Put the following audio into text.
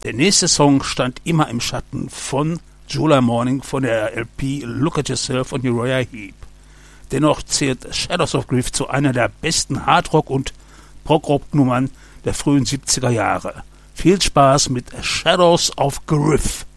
Der nächste Song stand immer im Schatten von July Morning von der LP Look at Yourself von Uriah Heep. Dennoch zählt Shadows of Grief zu einer der besten Hardrock- und Prog-Rock-Nummern der frühen 70er Jahre. Viel Spaß mit Shadows of Grief.